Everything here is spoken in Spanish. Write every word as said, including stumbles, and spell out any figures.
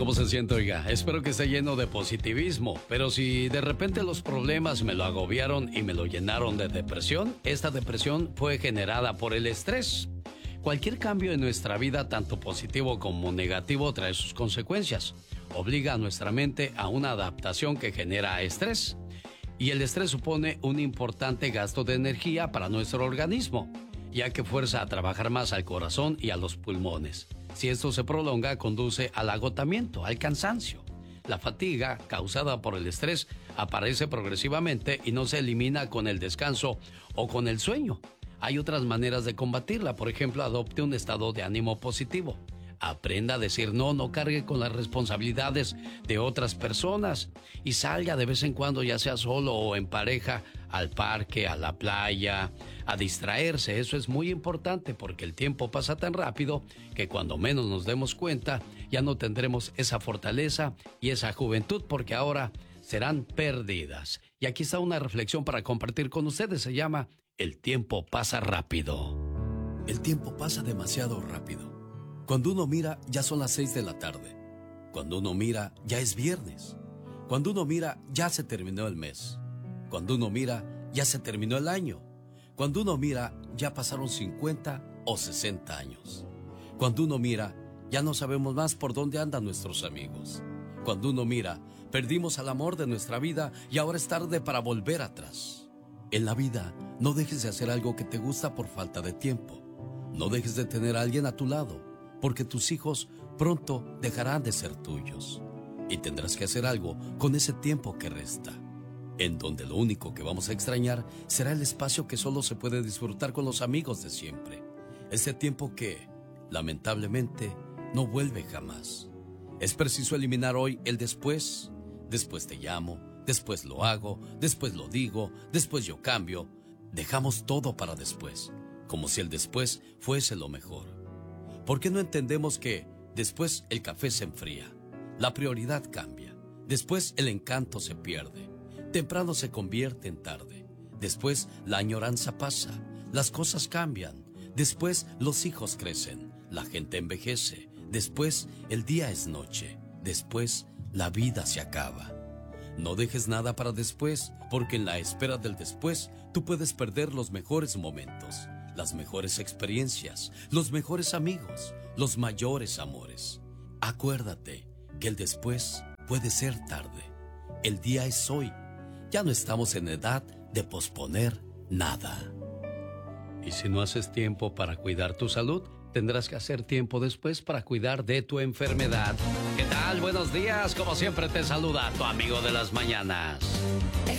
¿Cómo se siente, oiga? Espero que esté lleno de positivismo, pero si de repente los problemas me lo agobiaron y me lo llenaron de depresión, esta depresión fue generada por el estrés. Cualquier cambio en nuestra vida, tanto positivo como negativo, trae sus consecuencias. Obliga a nuestra mente a una adaptación que genera estrés. Y el estrés supone un importante gasto de energía para nuestro organismo, ya que fuerza a trabajar más al corazón y a los pulmones. Si esto se prolonga, conduce al agotamiento, al cansancio. La fatiga causada por el estrés aparece progresivamente y no se elimina con el descanso o con el sueño. Hay otras maneras de combatirla. Por ejemplo, adopte un estado de ánimo positivo. Aprenda a decir no, no cargue con las responsabilidades de otras personas y salga de vez en cuando, ya sea solo o en pareja, al parque, a la playa, a distraerse. Eso es muy importante porque el tiempo pasa tan rápido que cuando menos nos demos cuenta ya no tendremos esa fortaleza y esa juventud, porque ahora serán perdidas. Y aquí está una reflexión para compartir con ustedes. Se llama El tiempo pasa rápido. El tiempo pasa demasiado rápido. Cuando uno mira, ya son las seis de la tarde. Cuando uno mira, ya es viernes. Cuando uno mira, ya se terminó el mes. Cuando uno mira, ya se terminó el año. Cuando uno mira, ya pasaron cincuenta o sesenta años. Cuando uno mira, ya no sabemos más por dónde andan nuestros amigos. Cuando uno mira, perdimos al amor de nuestra vida y ahora es tarde para volver atrás. En la vida, no dejes de hacer algo que te gusta por falta de tiempo. No dejes de tener a alguien a tu lado, porque tus hijos pronto dejarán de ser tuyos. Y tendrás que hacer algo con ese tiempo que resta, en donde lo único que vamos a extrañar será el espacio que solo se puede disfrutar con los amigos de siempre. Ese tiempo que, lamentablemente, no vuelve jamás. Es preciso eliminar hoy el después. Después te llamo, después lo hago, después lo digo, después yo cambio. Dejamos todo para después, como si el después fuese lo mejor. ¿Por qué no entendemos que después el café se enfría? La prioridad cambia. Después el encanto se pierde. Temprano se convierte en tarde. Después la añoranza pasa. Las cosas cambian. Después los hijos crecen. La gente envejece. Después el día es noche. Después la vida se acaba. No dejes nada para después, porque en la espera del después tú puedes perder los mejores momentos, las mejores experiencias, los mejores amigos, los mayores amores. Acuérdate que el después puede ser tarde. El día es hoy. Ya no estamos en edad de posponer nada. Y si no haces tiempo para cuidar tu salud, tendrás que hacer tiempo después para cuidar de tu enfermedad. ¿Qué tal? Buenos días. Como siempre te saluda tu amigo de las mañanas.